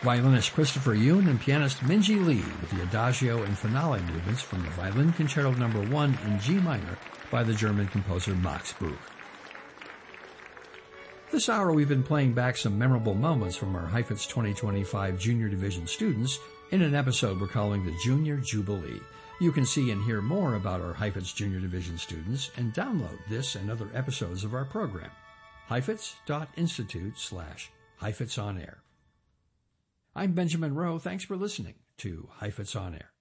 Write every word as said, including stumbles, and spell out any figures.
violinist Christopher Yoon and pianist Minji Lee with the Adagio and Finale movements from the Violin Concerto Number one in G minor by the German composer Max Bruch. This hour we've been playing back some memorable moments from our Heifetz twenty twenty-five Junior Division students in an episode we're calling the Junior Jubilee. You can see and hear more about our Heifetz Junior Division students and download this and other episodes of our program. Heifetz.institute slash Heifetz on Air. I'm Benjamin Rowe. Thanks for listening to Heifetz on Air.